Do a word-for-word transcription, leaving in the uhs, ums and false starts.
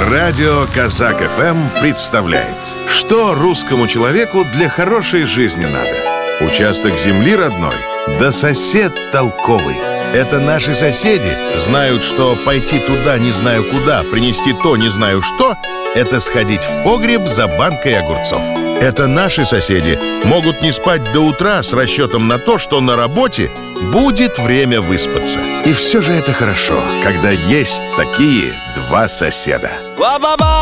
Радио Казак эф эм представляет, что русскому человеку для хорошей жизни надо. Участок земли родной, да сосед толковый. Это наши соседи знают, что пойти туда не знаю куда, принести то не знаю что, это сходить в погреб за банкой огурцов. Это наши соседи могут не спать до утра с расчетом на то, что на работе будет время выспаться. И все же это хорошо, когда есть такие два соседа.